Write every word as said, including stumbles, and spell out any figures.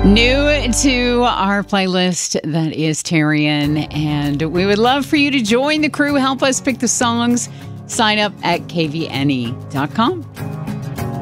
New to our playlist, that is Tarian, and we would love for you to join the crew, help us pick the songs. Sign up at K V N E dot com.